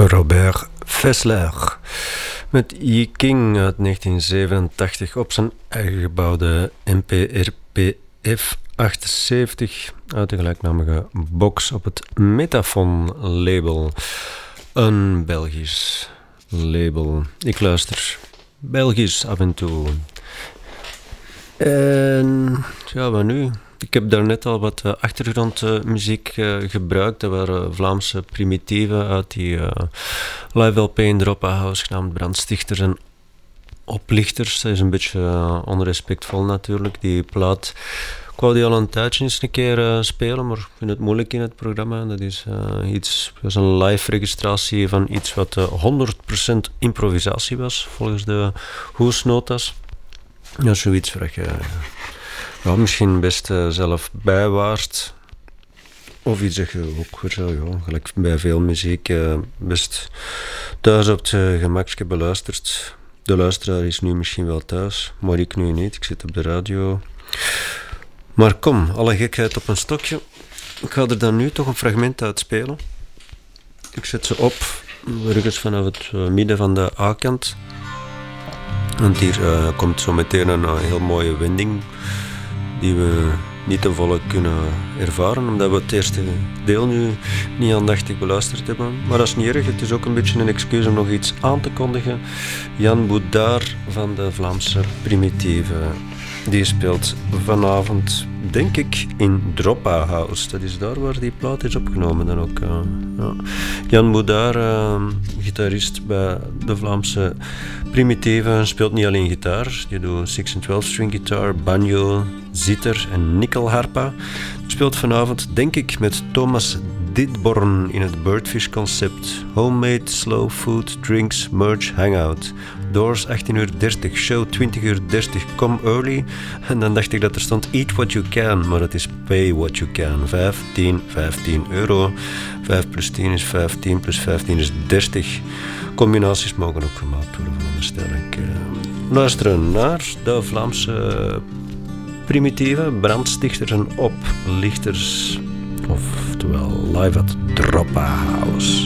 Robert Vessler met Ye King uit 1987 op zijn eigen gebouwde MPRP F78 uit de gelijknamige box op het Metafon label. Een Belgisch label. Ik luister Belgisch af en toe. En ja, wat nu? Ik heb daarnet al wat achtergrondmuziek gebruikt. Dat waren Vlaamse primitieven uit die live LP in Droppa House genaamd Brandstichters en Oplichters. Dat is een beetje onrespectvol natuurlijk. Die plaat, ik wou die al een tijdje eens een keer spelen, maar ik vind het moeilijk in het programma. Dat is een live registratie van iets wat 100% improvisatie was, volgens de hoesnotas. Ja, zoiets waar je misschien best zelf bijwaart. Of iets dat je ook weer zo, gelijk bij veel muziek, best thuis op het gemakje beluistert. De luisteraar is nu misschien wel thuis, maar ik nu niet. Ik zit op de radio. Maar kom, alle gekheid op een stokje. Ik ga er dan nu toch een fragment uit spelen. Ik zet ze op, ergens vanaf het midden van de A-kant. Want hier komt zo meteen een heel mooie wending die we niet ten volle kunnen ervaren, omdat we het eerste deel nu niet aandachtig beluisterd hebben. Maar dat is niet erg, het is ook een beetje een excuus om nog iets aan te kondigen. Jan Boudard van de Vlaamse Primitieven, die speelt vanavond, denk ik, in Droppa House. Dat is daar waar die plaat is opgenomen dan ook. Ja. Jan Boudard, gitarist bij de Vlaamse Primitieven, speelt niet alleen gitaar. Die doet 6 en 12 string gitaar, banjo, zither en nikkelharpa. Speelt vanavond, denk ik, met Thomas Didborn in het Birdfish concept. Homemade, slow food, drinks, merch, hangout. Doors 18:30, show 20:30, come early. En dan dacht ik dat er stond eat what you can, maar het is pay what you can. 15 euro. 5 plus 10 is 15, plus 15 is 30. Combinaties mogen ook gemaakt worden, veronderstel ik. Luisteren naar de Vlaamse Primitieven, Brandstichters en Oplichters. Oftewel live at Droppa House.